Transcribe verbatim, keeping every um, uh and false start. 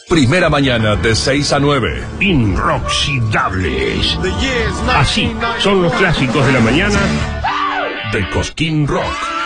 Primera mañana de seis a nueve. Inoxidables. Así son los clásicos de la mañana de Cosquín Rock.